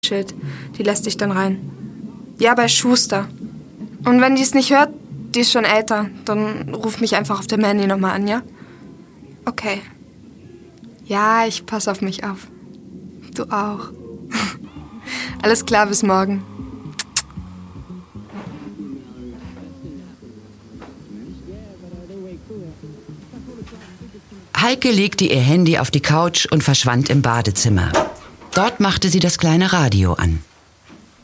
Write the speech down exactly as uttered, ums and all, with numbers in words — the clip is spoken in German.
Schild. Die lässt dich dann rein. Ja, bei Schuster. Und wenn die es nicht hört, die ist schon älter, dann ruf mich einfach auf dem Handy nochmal an, ja? Okay. Ja, ich pass auf mich auf. Du auch. Alles klar, bis morgen. Heike legte ihr Handy auf die Couch und verschwand im Badezimmer. Dort machte sie das kleine Radio an.